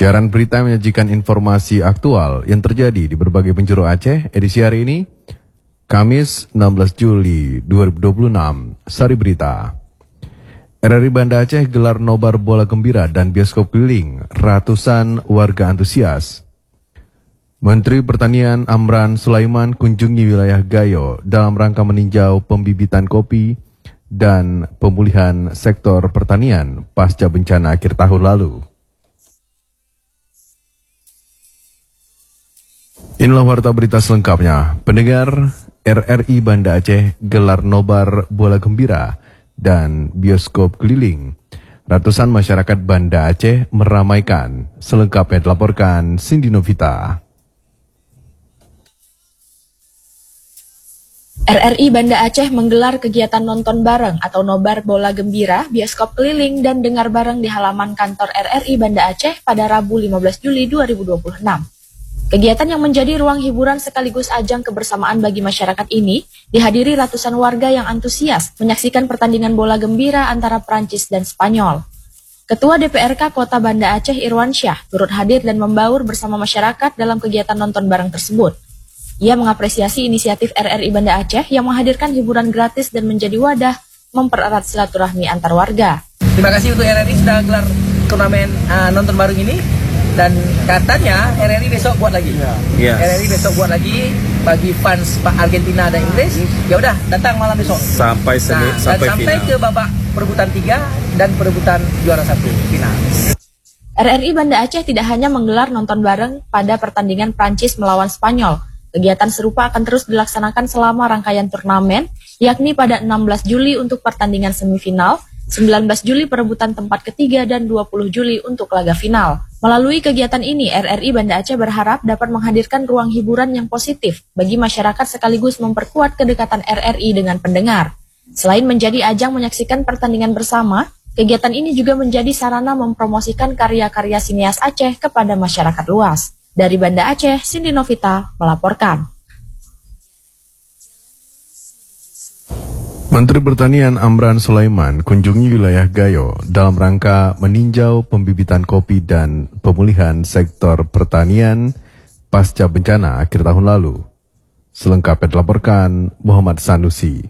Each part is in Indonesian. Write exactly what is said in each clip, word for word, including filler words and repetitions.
Siaran berita menyajikan informasi aktual yang terjadi di berbagai penjuru Aceh edisi hari ini, Kamis enam belas Juli dua ribu dua puluh enam. Sari Berita. R R I Banda Aceh gelar nobar bola gembira dan bioskop keliling, ratusan warga antusias. Menteri Pertanian Amran Sulaiman kunjungi wilayah Gayo dalam rangka meninjau pembibitan kopi dan pemulihan sektor pertanian pasca bencana akhir tahun lalu. Inilah warta berita selengkapnya. Pendengar, R R I Banda Aceh gelar nobar bola gembira dan bioskop keliling. Ratusan masyarakat Banda Aceh meramaikan. Selengkapnya dilaporkan Cindy Novita. R R I Banda Aceh menggelar kegiatan nonton bareng atau nobar bola gembira, bioskop keliling, dan dengar bareng di halaman kantor R R I Banda Aceh pada Rabu lima belas Juli dua ribu dua puluh enam. Kegiatan yang menjadi ruang hiburan sekaligus ajang kebersamaan bagi masyarakat ini dihadiri ratusan warga yang antusias menyaksikan pertandingan bola gembira antara Prancis dan Spanyol. Ketua D P R K Kota Banda Aceh Irwansyah turut hadir dan membaur bersama masyarakat dalam kegiatan nonton bareng tersebut. Ia mengapresiasi inisiatif R R I Banda Aceh yang menghadirkan hiburan gratis dan menjadi wadah mempererat silaturahmi antar warga. Terima kasih untuk R R I sudah gelar turnamen uh, nonton bareng ini. Dan katanya R R I besok buat lagi. Yes. R R I besok buat lagi bagi fans Argentina dan Inggris. Ya udah, datang malam besok. Sampai semi, nah, sampai, dan sampai final. ke babak perebutan tiga dan perebutan juara satu final. R R I Banda Aceh tidak hanya menggelar nonton bareng pada pertandingan Prancis melawan Spanyol. Kegiatan serupa akan terus dilaksanakan selama rangkaian turnamen, yakni pada enam belas Juli untuk pertandingan semifinal, sembilan belas Juli perebutan tempat ketiga, dan dua puluh Juli untuk laga final. Melalui kegiatan ini, R R I Banda Aceh berharap dapat menghadirkan ruang hiburan yang positif bagi masyarakat sekaligus memperkuat kedekatan R R I dengan pendengar. Selain menjadi ajang menyaksikan pertandingan bersama, kegiatan ini juga menjadi sarana mempromosikan karya-karya sinias Aceh kepada masyarakat luas. Dari Banda Aceh, Cindy Novita melaporkan. Menteri Pertanian Amran Sulaiman kunjungi wilayah Gayo dalam rangka meninjau pembibitan kopi dan pemulihan sektor pertanian pasca bencana akhir tahun lalu. Selengkapnya dilaporkan Muhammad Sanusi.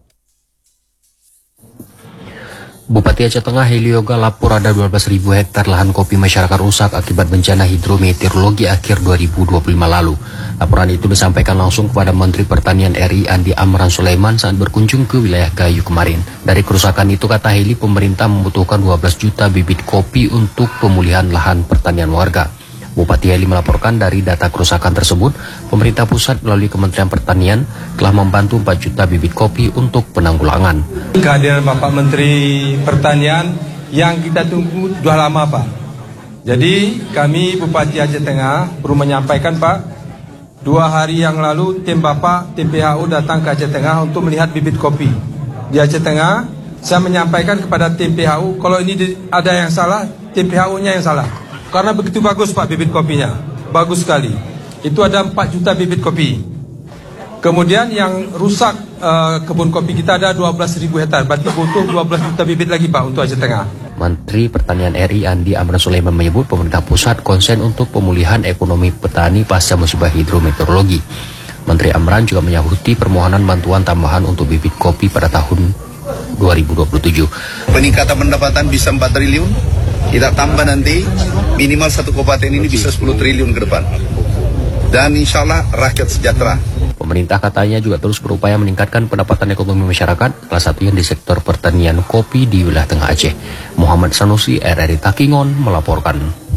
Bupati Aceh Tengah Helioga lapor ada dua belas ribu hektar lahan kopi masyarakat rusak akibat bencana hidrometeorologi akhir dua ribu dua puluh lima lalu. Laporan itu disampaikan langsung kepada Menteri Pertanian R I Andi Amran Sulaiman saat berkunjung ke wilayah Gayo kemarin. Dari kerusakan itu, kata Heli, pemerintah membutuhkan dua belas juta bibit kopi untuk pemulihan lahan pertanian warga. Bupati Heli melaporkan dari data kerusakan tersebut, pemerintah pusat melalui Kementerian Pertanian telah membantu empat juta bibit kopi untuk penanggulangan. Kehadiran Bapak Menteri Pertanian yang kita tunggu sudah lama, Pak. Jadi kami Bupati Aceh Tengah perlu menyampaikan, Pak, dua hari yang lalu tim Bapak, tim P H U datang ke Aceh Tengah untuk melihat bibit kopi. Di Aceh Tengah, saya menyampaikan kepada tim P H U, kalau ini ada yang salah, tim P H U-nya yang salah. Karena begitu bagus, Pak, bibit kopinya. Bagus sekali. Itu ada empat juta bibit kopi. Kemudian yang rusak uh, kebun kopi kita ada dua belas ribu hektar. Berarti butuh dua belas juta bibit lagi, Pak, untuk Aceh Tengah. Menteri Pertanian R I Andi Amran Sulaiman menyebut pemerintah pusat konsen untuk pemulihan ekonomi petani pasca musibah hidrometeorologi. Menteri Amran juga menyahuti permohonan bantuan tambahan untuk bibit kopi pada tahun dua ribu dua puluh tujuh. Peningkatan pendapatan bisa empat triliun. Kita tambah nanti minimal satu kabupaten ini bisa sepuluh triliun ke depan. Dan insya Allah rakyat sejahtera. Pemerintah katanya juga terus berupaya meningkatkan pendapatan ekonomi masyarakat, salah satunya di sektor pertanian kopi di wilayah Tengah Aceh. Muhammad Sanusi, R R I Takingon melaporkan.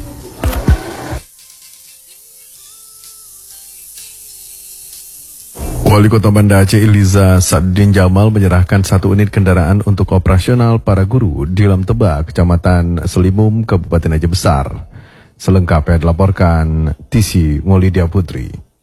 Wali Kota Banda Aceh Iliza Saddin Jamal menyerahkan satu unit kendaraan untuk operasional para guru di Lamteba, Kecamatan Selimum, Kabupaten Aceh Besar. Selengkapnya dilaporkan Tisi Maulidia Putri.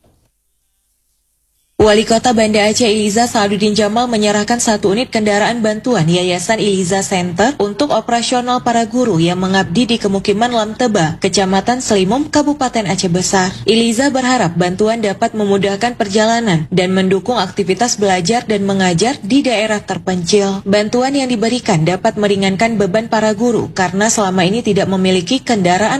Wali Kota Banda Aceh Iliza Saddin Jamal menyerahkan satu unit kendaraan bantuan Yayasan Iliza Center untuk operasional para guru yang mengabdi di Kemukiman Lamteba, Kecamatan Selimum, Kabupaten Aceh Besar. Iliza berharap bantuan dapat memudahkan perjalanan dan mendukung aktivitas belajar dan mengajar di daerah terpencil. Bantuan yang diberikan dapat meringankan beban para guru karena selama ini tidak memiliki kendaraan